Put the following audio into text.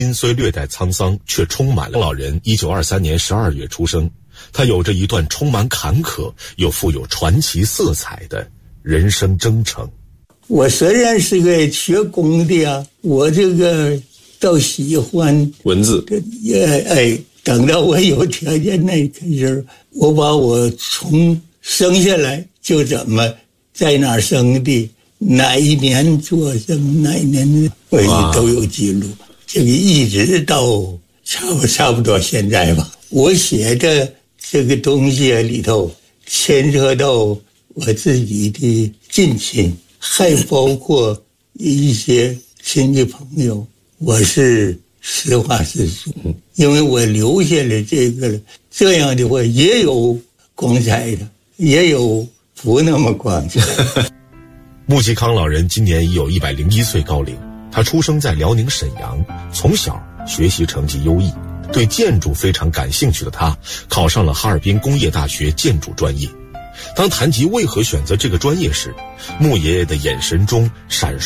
心虽略带沧桑，却充满了老人。1923年12月出生，他有着一段充满坎坷又富有传奇色彩的人生征程。 我虽然是个学工的啊，我这个倒喜欢文字。 等到我有条件那开始，我把我从生下来就怎么在哪儿生的，哪一年做什么，哪一年我都有记录。这个一直到差不多现在吧。我写的这个东西里头牵扯到我自己的近亲，还包括一些亲戚朋友，我是实话实说，因为我留下了这样的话，也有光彩的，也有不那么光彩。 穆继康老人今年已有101岁高龄，他出生在辽宁沈阳，从小学习成绩优异，对建筑非常感兴趣的他，考上了哈尔滨工业大学建筑专业。当谈及为何选择这个专业时，穆爷爷的眼神中闪烁